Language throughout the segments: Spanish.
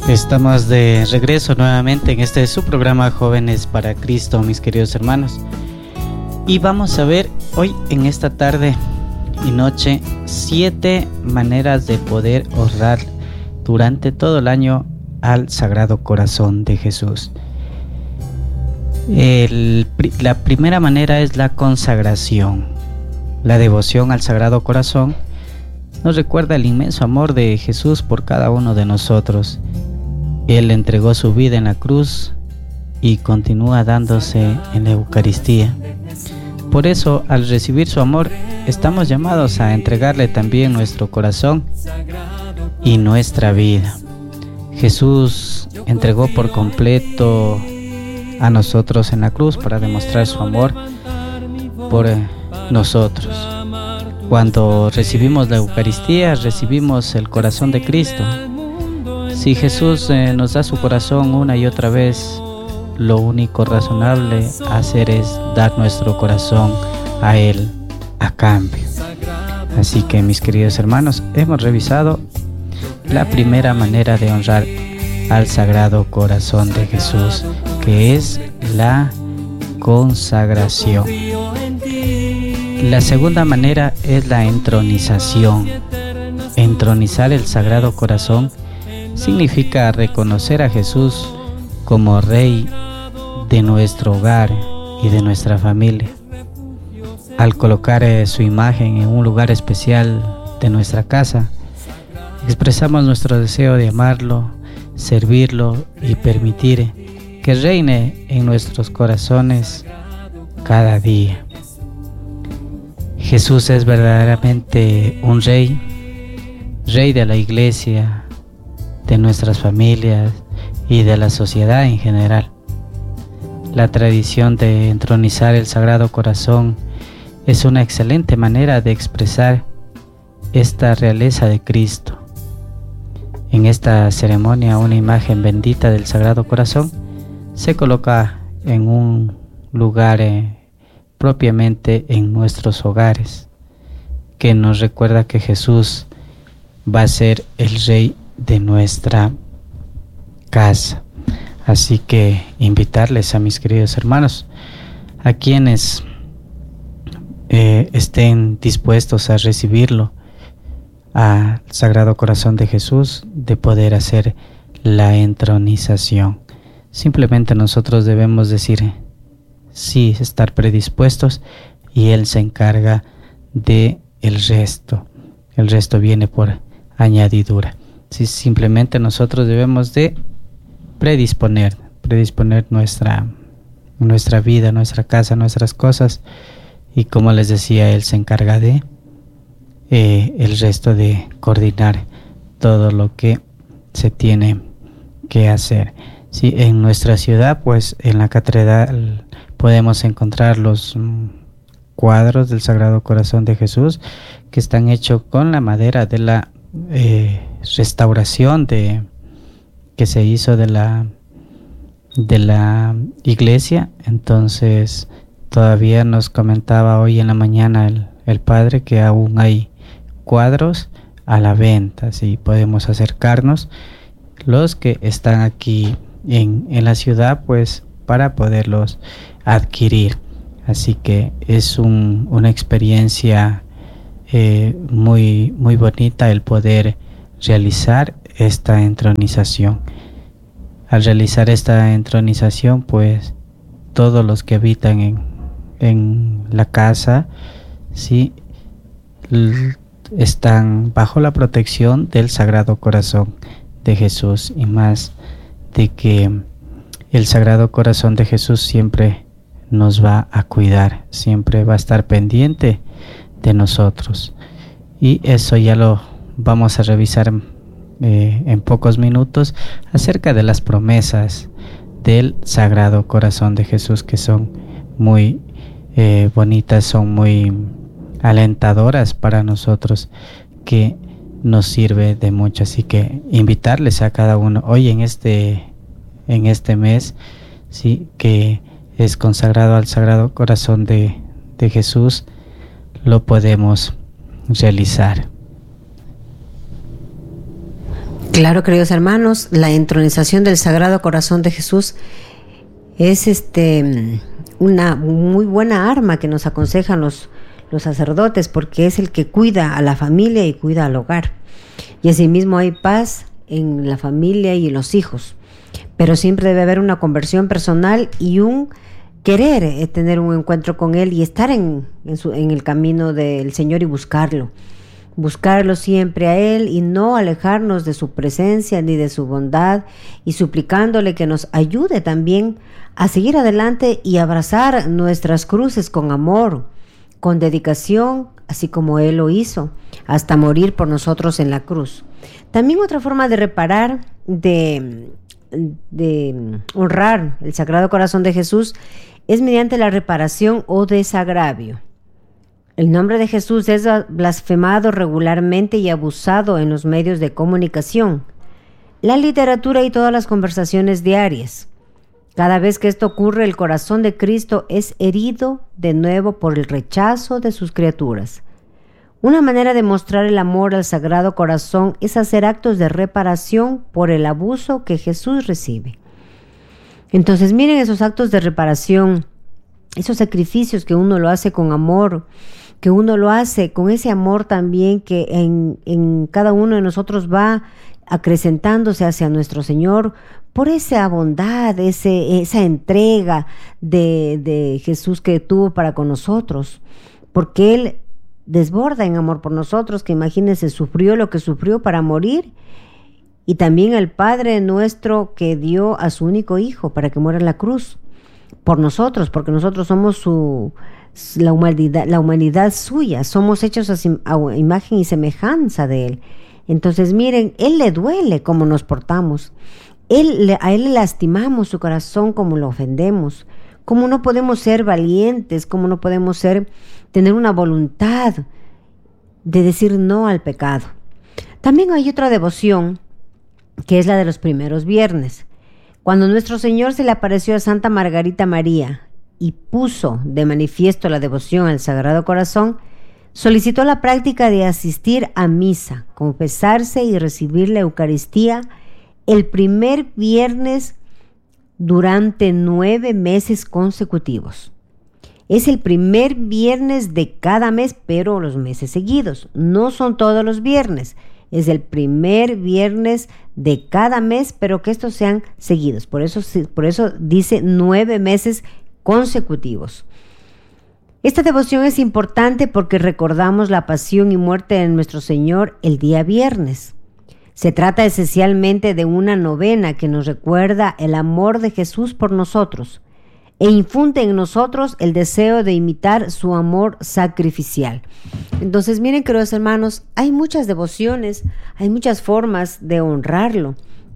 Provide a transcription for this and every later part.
Estamos de regreso nuevamente en este su programa Jóvenes para Cristo, mis queridos hermanos. Y vamos a ver hoy en esta tarde y noche 7 maneras de poder honrar durante todo el año al Sagrado Corazón de Jesús. La primera manera es la consagración. La devoción al Sagrado Corazón nos recuerda el inmenso amor de Jesús por cada uno de nosotros. Él entregó su vida en la cruz y continúa dándose en la Eucaristía. Por eso, al recibir su amor, estamos llamados a entregarle también nuestro corazón y nuestra vida. Jesús entregó por completo a nosotros en la cruz para demostrar su amor por nosotros. Cuando recibimos la Eucaristía, recibimos el corazón de Cristo. Si Jesús nos da su corazón una y otra vez, lo único razonable hacer es dar nuestro corazón a Él a cambio. Así que, mis queridos hermanos, hemos revisado la primera manera de honrar al Sagrado Corazón de Jesús, que es la consagración. La segunda manera es la entronización. Entronizar el Sagrado Corazón significa reconocer a Jesús como Rey de nuestro hogar y de nuestra familia. Al colocar su imagen en un lugar especial de nuestra casa, expresamos nuestro deseo de amarlo, servirlo y permitir que reine en nuestros corazones cada día. Jesús es verdaderamente un Rey de la Iglesia, de nuestras familias y de la sociedad en general. La tradición de entronizar el Sagrado Corazón es una excelente manera de expresar esta realeza de Cristo. En esta ceremonia, una imagen bendita del Sagrado Corazón se coloca en un lugar propiamente en nuestros hogares, que nos recuerda que Jesús va a ser el Rey de nuestra casa. Así que invitarles a mis queridos hermanos, a quienes estén dispuestos a recibirlo, al Sagrado Corazón de Jesús, de poder hacer la entronización. Simplemente nosotros debemos decir sí, estar predispuestos, y Él se encarga de el resto. El resto viene por añadidura. Si simplemente nosotros debemos de predisponer nuestra vida, nuestra casa, nuestras cosas, y como les decía, Él se encarga de el resto, de coordinar todo lo que se tiene que hacer. Sí, en nuestra ciudad, pues en la catedral podemos encontrar los cuadros del Sagrado Corazón de Jesús, que están hechos con la madera de la restauración que se hizo de la iglesia. Entonces todavía nos comentaba hoy en la mañana el padre que aún hay cuadros a la venta, si podemos acercarnos los que están aquí en la ciudad, pues para poderlos adquirir. Así que es una experiencia muy, muy bonita el poder realizar esta entronización. Al realizar esta entronización, pues todos los que habitan en la casa, sí, están bajo la protección del Sagrado Corazón de Jesús, y más de que el Sagrado Corazón de Jesús siempre nos va a cuidar, siempre va a estar pendiente de nosotros. Y eso ya lo vamos a revisar en pocos minutos, acerca de las promesas del Sagrado Corazón de Jesús, que son muy bonitas, son muy alentadoras para nosotros, que nos sirve de mucho. Así que invitarles a cada uno hoy en este mes, sí, que es consagrado al Sagrado Corazón de Jesús, lo podemos realizar. Claro, queridos hermanos, la entronización del Sagrado Corazón de Jesús es una muy buena arma que nos aconsejan los sacerdotes, porque es el que cuida a la familia y cuida al hogar. Y asimismo hay paz en la familia y en los hijos. Pero siempre debe haber una conversión personal y un querer tener un encuentro con Él y estar en el camino del Señor y buscarlo. Buscarlo siempre a Él y no alejarnos de su presencia ni de su bondad, y suplicándole que nos ayude también a seguir adelante y abrazar nuestras cruces con amor, con dedicación, así como Él lo hizo, hasta morir por nosotros en la cruz. También otra forma de reparar, de honrar el Sagrado Corazón de Jesús, es mediante la reparación o desagravio. El nombre de Jesús es blasfemado regularmente y abusado en los medios de comunicación, la literatura y todas las conversaciones diarias. Cada vez que esto ocurre, el corazón de Cristo es herido de nuevo por el rechazo de sus criaturas. Una manera de mostrar el amor al Sagrado Corazón es hacer actos de reparación por el abuso que Jesús recibe. Entonces, miren esos actos de reparación, esos sacrificios que uno lo hace con amor, que uno lo hace con ese amor también que en cada uno de nosotros va acrecentándose hacia nuestro Señor, por esa bondad, esa entrega de Jesús que tuvo para con nosotros, porque Él desborda en amor por nosotros, que imagínense, sufrió lo que sufrió para morir, y también el Padre nuestro que dio a su único Hijo para que muera en la cruz por nosotros, porque nosotros somos la humanidad suya, somos hechos a imagen y semejanza de Él. Entonces miren, Él le duele cómo nos portamos, a Él le lastimamos su corazón como lo ofendemos, cómo no podemos ser valientes, cómo no podemos tener una voluntad de decir no al pecado. También hay otra devoción, que es la de los primeros viernes. Cuando nuestro Señor se le apareció a Santa Margarita María y puso de manifiesto la devoción al Sagrado Corazón, solicitó la práctica de asistir a misa, confesarse y recibir la Eucaristía el primer viernes durante 9 meses consecutivos. Es el primer viernes de cada mes, pero los meses seguidos. No son todos los viernes. Es el primer viernes de cada mes, pero que estos sean seguidos. Por eso dice 9 meses consecutivos. Esta devoción es importante porque recordamos la pasión y muerte de nuestro Señor el día viernes. Se trata esencialmente de una novena que nos recuerda el amor de Jesús por nosotros e infunde en nosotros el deseo de imitar su amor sacrificial. Entonces, miren, queridos hermanos, hay muchas devociones, hay muchas formas de honrarlo,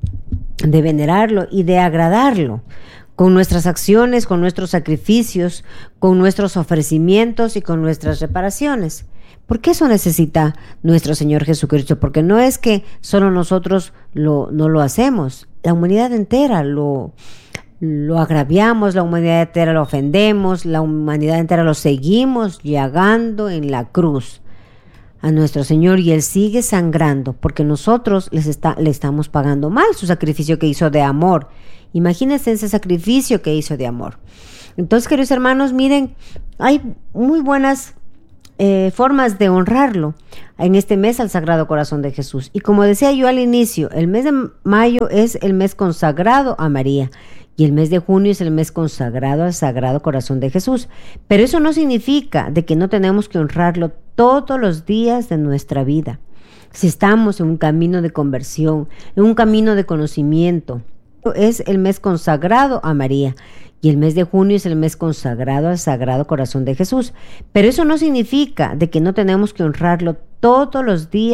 de venerarlo y de agradarlo, con nuestras acciones, con nuestros sacrificios, con nuestros ofrecimientos y con nuestras reparaciones. ¿Por qué eso necesita nuestro Señor Jesucristo? Porque no es que solo nosotros no lo hacemos, la humanidad entera lo agraviamos, la humanidad entera lo ofendemos, la humanidad entera lo seguimos llagando en la cruz a nuestro Señor, y Él sigue sangrando porque nosotros le estamos pagando mal su sacrificio que hizo de amor. Imagínense ese sacrificio que hizo de amor. Entonces, queridos hermanos, miren, hay muy buenas formas de honrarlo en este mes al Sagrado Corazón de Jesús. Y como decía yo al inicio, el mes de mayo es el mes consagrado a María y el mes de junio es el mes consagrado al Sagrado Corazón de Jesús. Pero eso no significa de que no tenemos que honrarlo todos los días de nuestra vida. Si estamos en un camino de conversión, en un camino de conocimiento, es el mes consagrado a María. Y el mes de junio es el mes consagrado al Sagrado Corazón de Jesús. Pero eso no significa de que no tenemos que honrarlo todos los días